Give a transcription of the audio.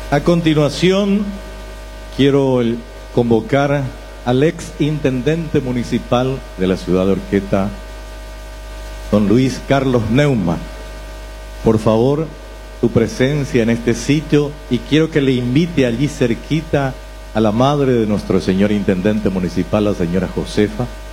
A continuación, quiero convocar al ex intendente municipal de la ciudad de Horqueta, don Luis Carlos Neumann. Por favor, tu presencia en este sitio, y quiero que le invite allí cerquita a la madre de nuestro señor intendente municipal, la señora Josefa,